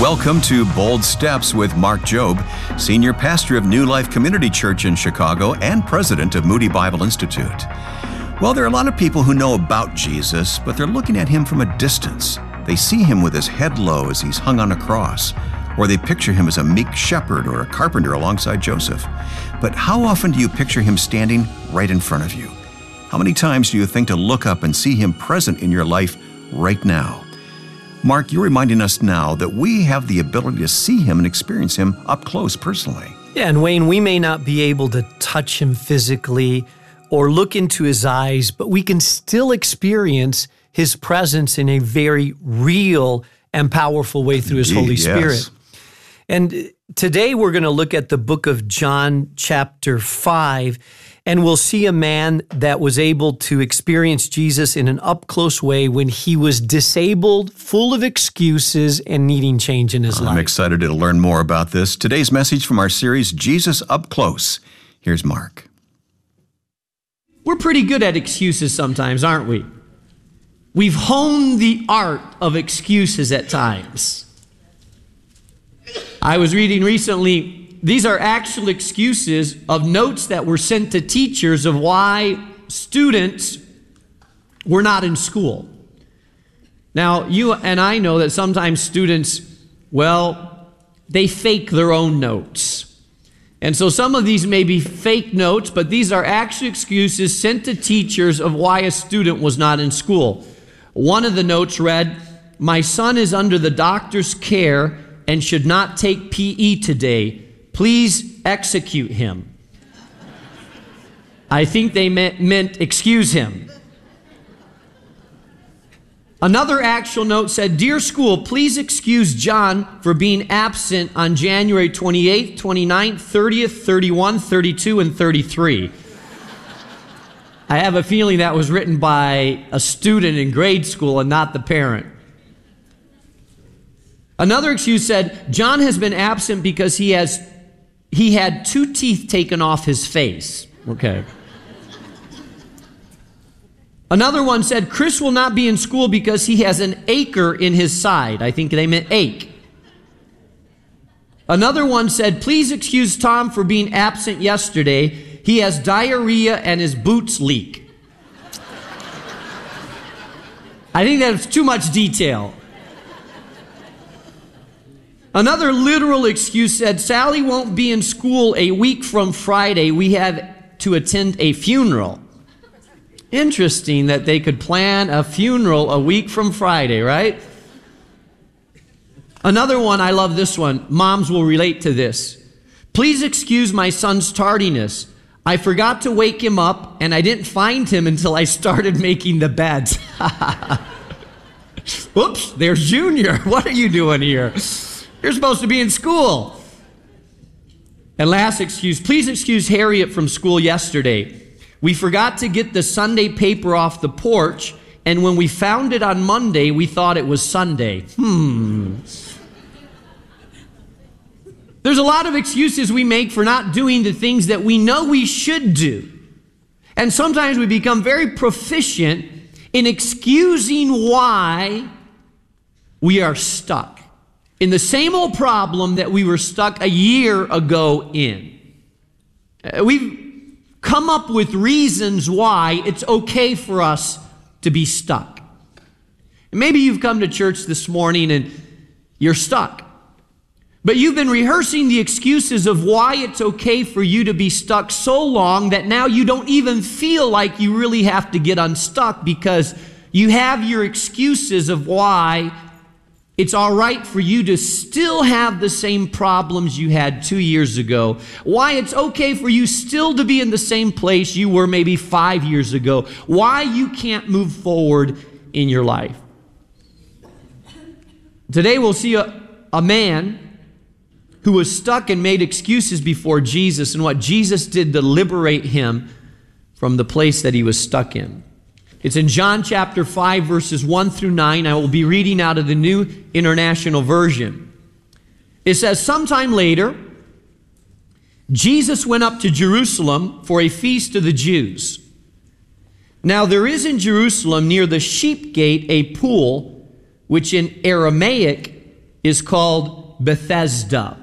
Welcome to Bold Steps with Mark Jobe, Senior Pastor of New Life Community Church in Chicago and President of Moody Bible Institute. Well, there are a lot of people who know about Jesus, but they're looking at him from a distance. They see him with his head low as he's hung on a cross, or they picture him as a meek shepherd or a carpenter alongside Joseph. But how often do you picture him standing right in front of you? How many times do you think to look up and see him present in your life right now? Mark, you're reminding us now that we have the ability to see him and experience him up close personally. Yeah, and Wayne, we may not be able to touch him physically or look into his eyes, but we can still experience his presence in a very real and powerful way through his Holy Spirit. And today we're going to look at the book of John chapter 5, and we'll see a man that was able to experience Jesus in an up-close way when he was disabled, full of excuses, and needing change in his life. I'm excited to learn more about this. Today's message from our series, Jesus Up Close. Here's Mark. We're pretty good at excuses sometimes, aren't we? We've honed the art of excuses at times. I was reading recently, these are actual excuses of notes that were sent to teachers of why students were not in school. Now, you and I know that sometimes students, they fake their own notes. And so some of these may be fake notes, but these are actual excuses sent to teachers of why a student was not in school. One of the notes read, "My son is under the doctor's care and should not take PE today. Please execute him." I think they meant excuse him. Another actual note said, "Dear school, please excuse John for being absent on January 28th, 29th, 30th, 31, 32, and 33. I have a feeling that was written by a student in grade school and not the parent. Another excuse said, "John has been absent because he had 2 teeth taken off his face." Okay. Another one said, "Chris will not be in school because he has an acre in his side." I think they meant ache. Another one said, "Please excuse Tom for being absent yesterday. He has diarrhea and his boots leak." I think that's too much detail. Another literal excuse said, "Sally won't be in school a week from Friday. We have to attend a funeral." Interesting that they could plan a funeral a week from Friday, right? Another one, I love this one. Moms will relate to this. "Please excuse my son's tardiness. I forgot to wake him up, and I didn't find him until I started making the beds." Whoops, there's Junior. What are you doing here? You're supposed to be in school. And last excuse, "Please excuse Harriet from school yesterday. We forgot to get the Sunday paper off the porch, and when we found it on Monday, we thought it was Sunday." There's a lot of excuses we make for not doing the things that we know we should do. And sometimes we become very proficient in excusing why we are stuck in the same old problem that we were stuck a year ago in. We've come up with reasons why it's okay for us to be stuck. And maybe you've come to church this morning and you're stuck. But you've been rehearsing the excuses of why it's okay for you to be stuck so long that now you don't even feel like you really have to get unstuck because you have your excuses of why it's all right for you to still have the same problems you had 2 years ago. Why it's okay for you still to be in the same place you were maybe 5 years ago. Why you can't move forward in your life. Today we'll see a man who was stuck and made excuses before Jesus and what Jesus did to liberate him from the place that he was stuck in. It's in John chapter 5, verses 1 through 9. I will be reading out of the New International Version. It says, "Sometime later, Jesus went up to Jerusalem for a feast of the Jews. Now there is in Jerusalem near the sheep gate a pool, which in Aramaic is called Bethesda.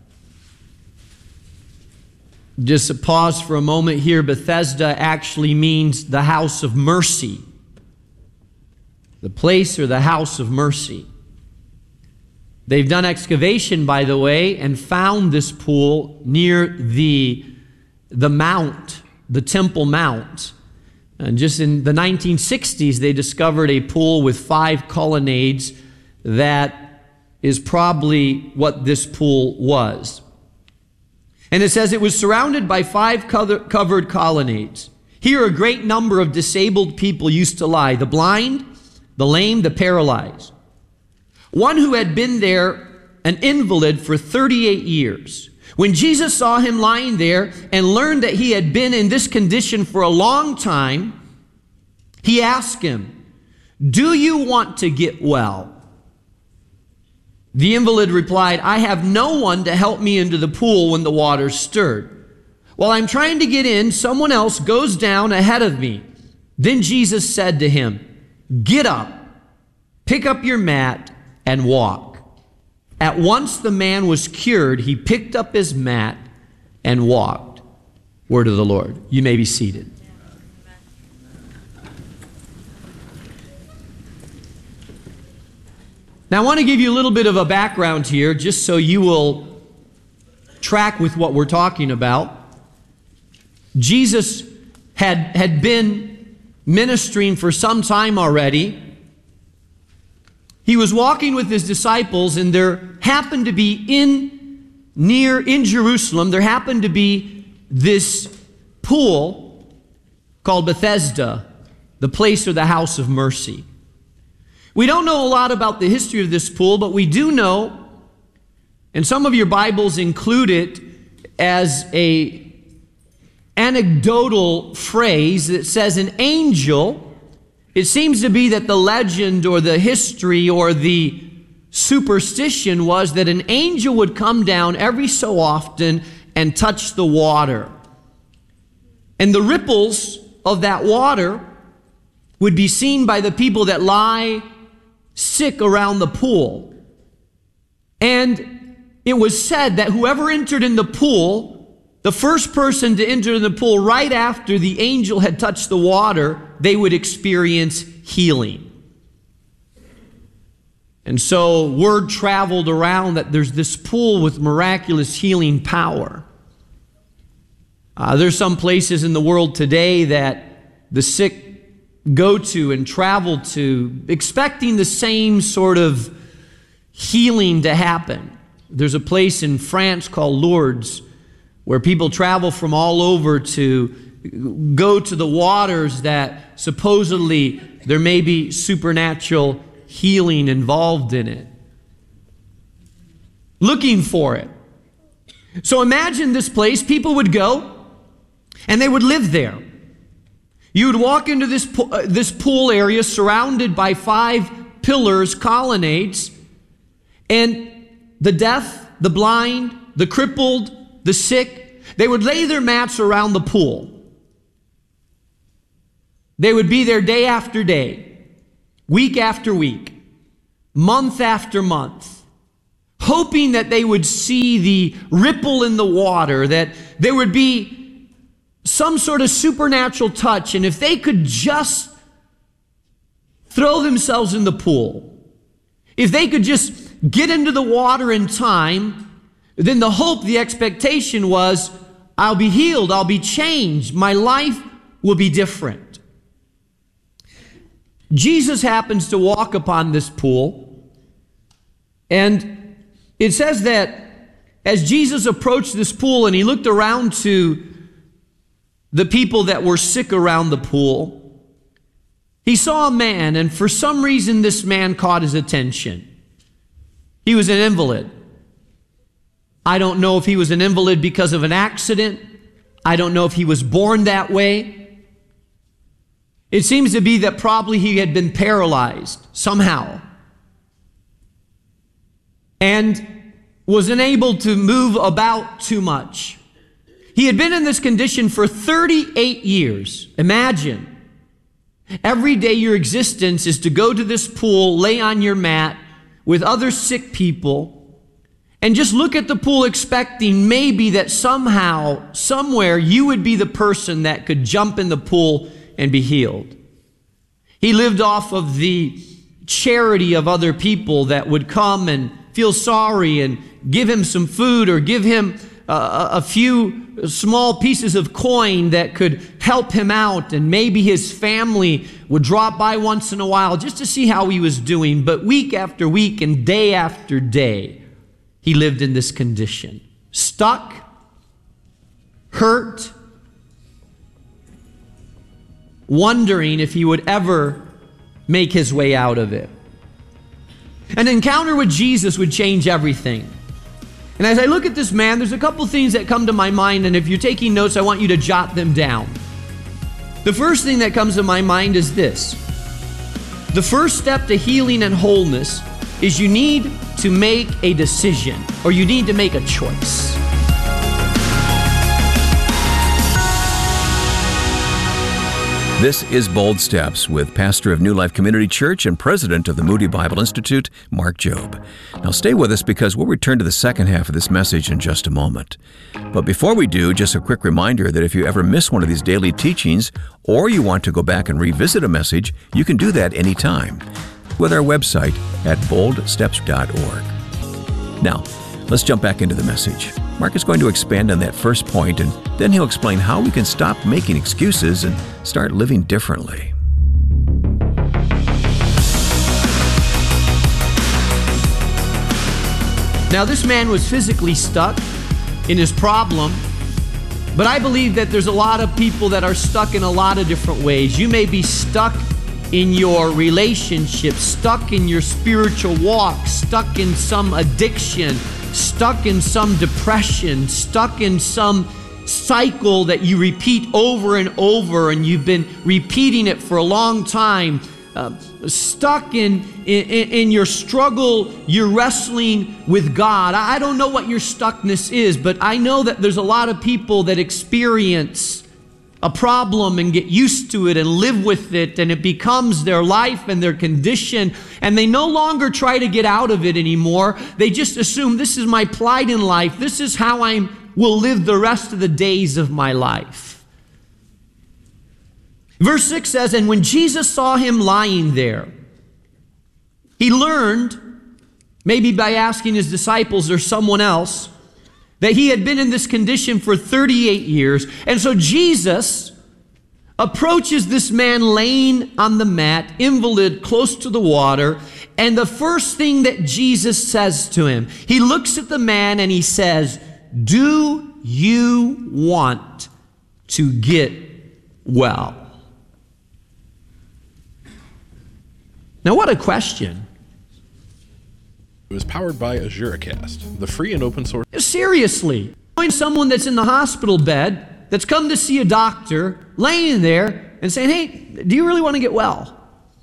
Just a pause for a moment here. Bethesda actually means the house of mercy. The place or the house of mercy. They've done excavation, by the way, and found this pool near the mount, the Temple Mount. And just in the 1960s, they discovered a pool with 5 colonnades that is probably what this pool was. And it says it was surrounded by 5 covered colonnades. Here a great number of disabled people used to lie, the blind, the lame, the paralyzed. One who had been there, an invalid for 38 years. When Jesus saw him lying there and learned that he had been in this condition for a long time, he asked him, "Do you want to get well?" The invalid replied, "I have no one to help me into the pool when the water's stirred. While I'm trying to get in, someone else goes down ahead of me." Then Jesus said to him, "Get up, pick up your mat, and walk." At once the man was cured. He picked up his mat and walked. Word of the Lord. You may be seated. Now I want to give you a little bit of a background here, just so you will track with what we're talking about. Jesus had been ministering for some time already. He was walking with his disciples, and there happened to be in Jerusalem, there happened to be this pool called Bethesda, the place or the house of mercy. We don't know a lot about the history of this pool, but we do know, and some of your Bibles include it as a anecdotal phrase that says an angel. It seems to be that the legend or the history or the superstition was that an angel would come down every so often and touch the water. And the ripples of that water would be seen by the people that lie sick around the pool. And it was said that whoever entered in the pool, the first person to enter the pool right after the angel had touched the water, they would experience healing. And so word traveled around that there's this pool with miraculous healing power. There's some places in the world today that the sick go to and travel to expecting the same sort of healing to happen. There's a place in France called Lourdes where people travel from all over to go to the waters that supposedly there may be supernatural healing involved in it. Looking for it. So imagine this place, people would go and they would live there. You would walk into this pool area surrounded by 5 pillars, colonnades, and the deaf, the blind, the crippled, the sick, they would lay their mats around the pool. They would be there day after day, week after week, month after month, hoping that they would see the ripple in the water, that there would be some sort of supernatural touch, and if they could just throw themselves in the pool, if they could just get into the water in time, then the hope, the expectation was, I'll be healed, I'll be changed, my life will be different. Jesus happens to walk upon this pool, and it says that as Jesus approached this pool and he looked around to the people that were sick around the pool, he saw a man, and for some reason this man caught his attention. He was an invalid. I don't know if he was an invalid because of an accident. I don't know if he was born that way. It seems to be that probably he had been paralyzed somehow and was unable to move about too much. He had been in this condition for 38 years. Imagine, every day your existence is to go to this pool, lay on your mat, with other sick people and just look at the pool expecting maybe that somehow, somewhere, you would be the person that could jump in the pool and be healed. He lived off of the charity of other people that would come and feel sorry and give him some food or give him a few small pieces of coin that could help him out, and maybe his family would drop by once in a while just to see how he was doing. But week after week and day after day, he lived in this condition, stuck, hurt, wondering if he would ever make his way out of it. An encounter with Jesus would change everything. And as I look at this man, there's a couple things that come to my mind, and if you're taking notes, I want you to jot them down. The first thing that comes to my mind is this. The first step to healing and wholeness is you need to make a decision, or you need to make a choice. This is Bold Steps with pastor of New Life Community Church and president of the Moody Bible Institute, Mark Jobe. Now stay with us because we'll return to the second half of this message in just a moment. But before we do, just a quick reminder that if you ever miss one of these daily teachings or you want to go back and revisit a message, you can do that anytime with our website at boldsteps.org. Now, let's jump back into the message. Mark is going to expand on that first point, and then he'll explain how we can stop making excuses and start living differently. Now, this man was physically stuck in his problem, but I believe that there's a lot of people that are stuck in a lot of different ways. You may be stuck in your relationship, stuck in your spiritual walk, stuck in some addiction, stuck in some depression, stuck in some cycle that you repeat over and over, and you've been repeating it for a long time, stuck in your struggle, you're wrestling with God. I don't know what your stuckness is, but I know that there's a lot of people that experience a problem and get used to it and live with it, and it becomes their life and their condition, and they no longer try to get out of it anymore. They just assume, this is my plight in life, this is how I will live the rest of the days of my life. Verse 6 says, and when Jesus saw him lying there, he learned, maybe by asking his disciples or someone else, that he had been in this condition for 38 years. And so Jesus approaches this man laying on the mat, invalid, close to the water. And the first thing that Jesus says to him, he looks at the man and he says, do you want to get well? Now, what a question. It was powered by AzureCast, the free and open source. Seriously, knowing someone that's in the hospital bed, that's come to see a doctor, laying there and saying, hey, do you really want to get well?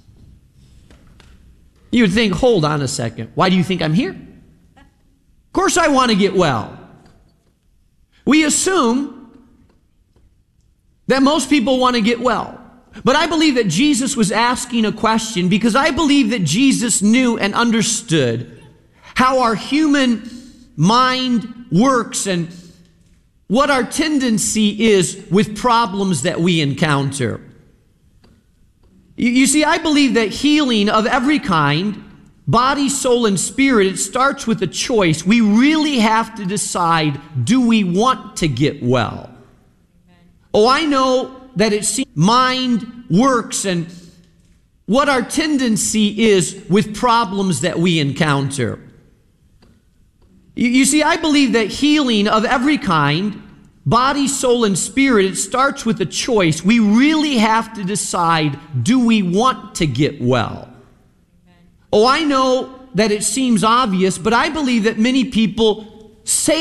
You would think, hold on a second, why do you think I'm here? Of course I want to get well. We assume that most people want to get well. But I believe that Jesus was asking a question because I believe that Jesus knew and understood how our human mind works and what our tendency is with problems that we encounter. You see, I believe that healing of every kind, body, soul, and spirit, it starts with a choice. We really have to decide, do we want to get well? Oh, I know that it seems mind works and what our tendency is with problems that we encounter. You see, I believe that healing of every kind, body, soul, and spirit, it starts with a choice. We really have to decide, do we want to get well? Oh, I know that it seems obvious, but I believe that many people say